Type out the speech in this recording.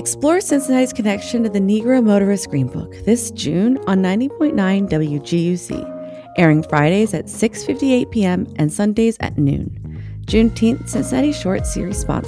Explore Cincinnati's connection to the Negro Motorist Green Book this June on 90.9 WGUC, airing Fridays at 6:58 p.m. and Sundays at noon. Juneteenth Cincinnati Short Series sponsor.